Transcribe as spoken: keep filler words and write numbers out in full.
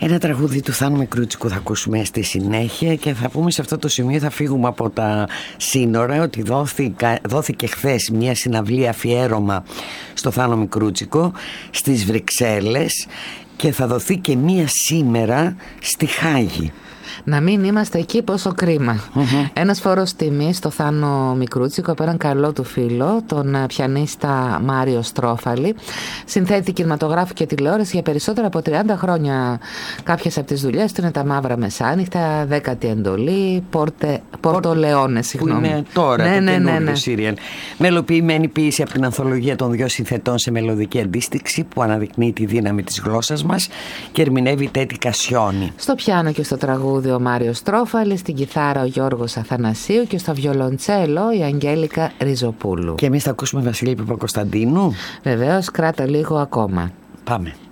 Ένα τραγούδι του Θάνου Μικρούτσικου θα ακούσουμε στη συνέχεια και θα πούμε σε αυτό το σημείο, θα φύγουμε από τα σύνορα, ότι δόθηκε, δόθηκε χθες μια συναυλία αφιέρωμα στο Θάνο Μικρούτσικο στις Βρυξέλλες και θα δοθεί και μια σήμερα στη Χάγη. Να μην είμαστε εκεί, πόσο κρίμα. Mm-hmm. Ένας φόρος τιμής στο Θάνο Μικρούτσικο από έναν καλό του φίλο, τον πιανίστα Μάριο Στρόφαλη. Συνθέτει κινηματογράφο και τηλεόραση για περισσότερα από τριάντα χρόνια. Κάποιες από τις δουλειές του είναι τα Μαύρα Μεσάνυχτα, Δέκατη Εντολή, Πόρτε, Πόρτο Λεόνε, συγγνώμη. Που είναι τώρα ναι, το ναι, καινούριο ναι, ναι. σύριαλ. Μελοποιημένη ποίηση από την ανθολογία των δυο συνθετών σε μελωδική αντίστοιξη που αναδεικνύει τη δύναμη της γλώσσας μας και ερμηνεύει Τέτη Κασιόνη. Στο πιάνο και στο τραγούδι ο Μάριος Στρόφαλης, στην κιθάρα ο Γιώργος Αθανασίου και στο βιολοντσέλο η Αγγέλικα Ριζοπούλου. Και εμείς θα ακούσουμε Βασίλη Παπακοσταντίνου. Βεβαίως, κράτα λίγο ακόμα. Πάμε.